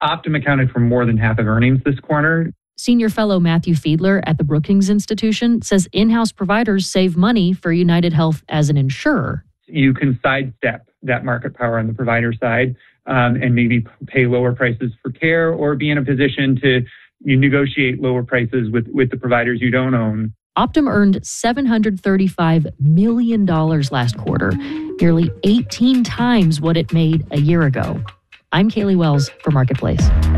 Optum accounted for more than half of earnings this quarter. Senior fellow Matthew Fiedler at the Brookings Institution says in-house providers save money for UnitedHealth as an insurer. You can sidestep that market power on the provider side and maybe pay lower prices for care or be in a position to negotiate lower prices with the providers you don't own. Optum earned $735 million last quarter, nearly 18 times what it made a year ago. I'm Kaylee Wells for Marketplace.